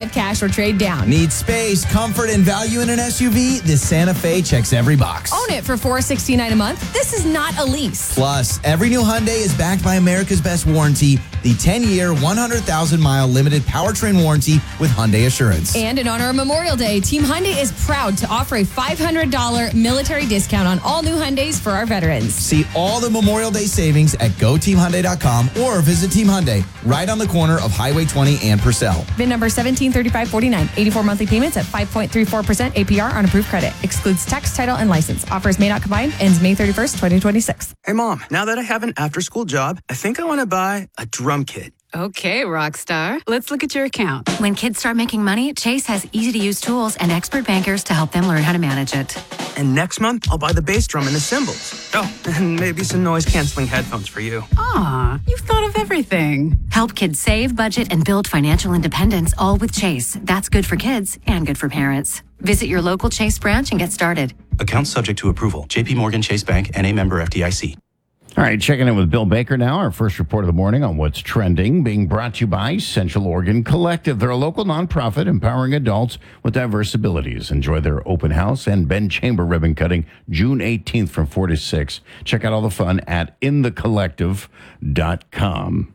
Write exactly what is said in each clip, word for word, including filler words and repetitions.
get cash, or trade down. Need space, comfort, and value in an S U V? The Santa Fe checks every box. Own it for four hundred sixty-nine dollars a month. This is not a lease. Plus, every new Hyundai is backed by America's Best Warranty, the ten-year, one hundred thousand mile limited powertrain warranty with Hyundai Assurance. And in honor of Memorial Day, Team Hyundai is proud to offer a five hundred dollars military discount on all new Hyundais for our veterans. See all the Memorial Day savings at go team hyundai dot com or visit Team Hyundai right on the corner of Highway twenty and Purcell. V I N number one seven three five four nine. eighty-four monthly payments at five point three four percent A P R on approved credit. Excludes tax, title, and license. Offers may not combine. Ends May thirty-first, twenty twenty-six. Hey, Mom, now that I have an after-school job, I think I want to buy a drum kit. Okay, rock star. Let's look at your account. When kids start making money, Chase has easy-to-use tools and expert bankers to help them learn how to manage it. And next month, I'll buy the bass drum and the cymbals. Oh, and maybe some noise-canceling headphones for you. Aw, you've thought of everything. Help kids save, budget, and build financial independence, all with Chase. That's good for kids and good for parents. Visit your local Chase branch and get started. Account subject to approval. J P Morgan Chase Bank, N A member F D I C. All right, checking in with Bill Baker now, our first report of the morning on what's trending, being brought to you by Central Oregon Collective. They're a local nonprofit empowering adults with diverse abilities. Enjoy their open house and Ben Chamber ribbon cutting June eighteenth from four to six. Check out all the fun at in the collective dot com.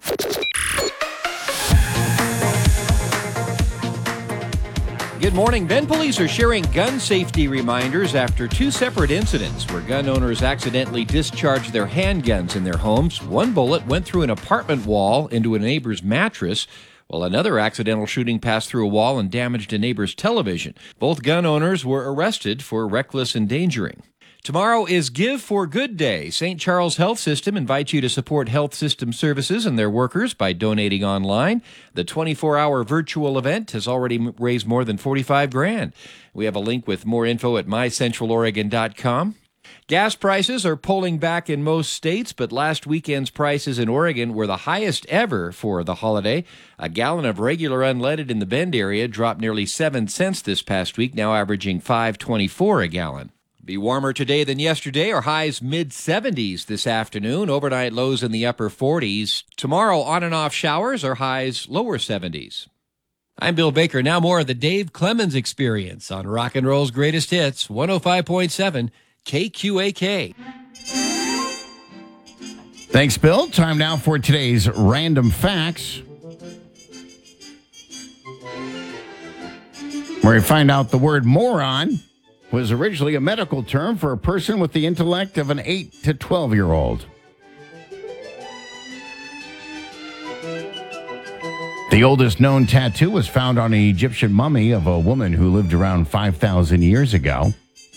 Good morning. Bend police are sharing gun safety reminders after two separate incidents where gun owners accidentally discharged their handguns in their homes. One bullet went through an apartment wall into a neighbor's mattress, while another accidental shooting passed through a wall and damaged a neighbor's television. Both gun owners were arrested for reckless endangering. Tomorrow is Give for Good Day. Saint Charles Health System invites you to support health system services and their workers by donating online. The twenty-four hour virtual event has already raised more than forty-five grand. We have a link with more info at my central oregon dot com. Gas prices are pulling back in most states, but last weekend's prices in Oregon were the highest ever for the holiday. A gallon of regular unleaded in the Bend area dropped nearly seven cents this past week, now averaging five twenty-four a gallon. Be warmer today than yesterday. Our highs mid seventies this afternoon. Overnight lows in the upper forties. Tomorrow, on and off showers. Our highs lower seventies. I'm Bill Baker. Now more of the Dave Clemens Experience on Rock and Roll's Greatest Hits, one oh five point seven K Q A K. Thanks, Bill. Time now for today's Random Facts, where we find out the word moron was originally a medical term for a person with the intellect of an eight to twelve-year-old. The oldest known tattoo was found on an Egyptian mummy of a woman who lived around five thousand years ago.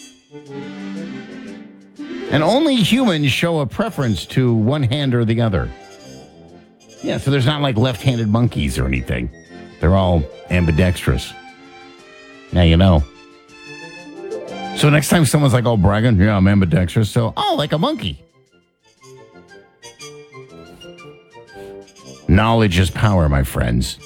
And only humans show a preference to one hand or the other. Yeah, so there's not like left-handed monkeys or anything. They're all ambidextrous. Now you know. So next time someone's like, oh, bragging, yeah, I'm ambidextrous, so, oh, like a monkey. Knowledge is power, my friends.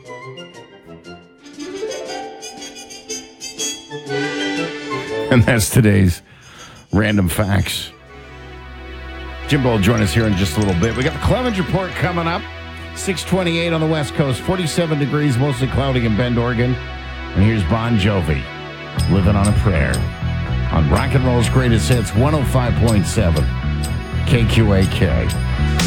And that's today's Random Facts. Jimbo will join us here in just a little bit. We got the Clemens Report coming up. six twenty-eight on the West Coast, forty-seven degrees, mostly cloudy in Bend, Oregon. And here's Bon Jovi, Living on a Prayer, on Rock and Roll's Greatest Hits, one oh five point seven K Q A K.